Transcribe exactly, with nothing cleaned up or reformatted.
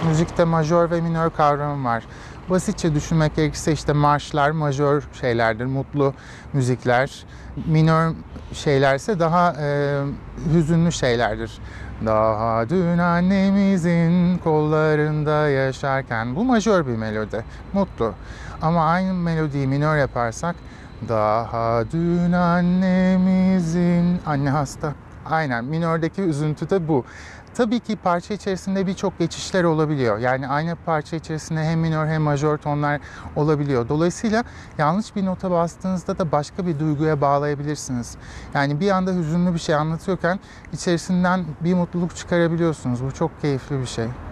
Müzikte majör ve minör kavramı var. Basitçe düşünmek gerekirse işte marşlar majör şeylerdir, mutlu müzikler. Minör şeylerse daha e, hüzünlü şeylerdir. Daha dün annemizin kollarında yaşarken, bu majör bir melodi, mutlu. Ama aynı melodiyi minör yaparsak, daha dün annemizin, anne hasta. Aynen, minördeki üzüntü de bu. Tabii ki parça içerisinde birçok geçişler olabiliyor. Yani aynı parça içerisinde hem minör hem majör tonlar olabiliyor. Dolayısıyla yanlış bir nota bastığınızda da başka bir duyguya bağlayabilirsiniz. Yani bir anda hüzünlü bir şey anlatıyorken içerisinden bir mutluluk çıkarabiliyorsunuz. Bu çok keyifli bir şey.